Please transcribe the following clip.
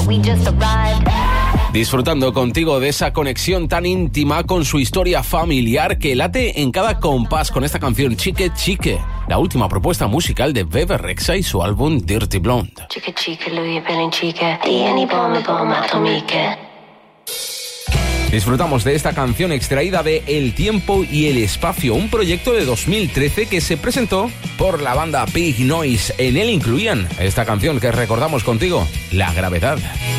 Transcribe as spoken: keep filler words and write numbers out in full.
Disfrutando contigo de esa conexión tan íntima con su historia familiar que late en cada compás con esta canción Chique Chique, la última propuesta musical de Bebe Rexha y su álbum Dirty Blonde. Chique chique, lui bene chique, tieni bombe bombe atomiche. Disfrutamos de esta canción extraída de El Tiempo y el Espacio, un proyecto de dos mil trece que se presentó por la banda Big Noise. En él incluían esta canción que recordamos contigo, La Gravedad.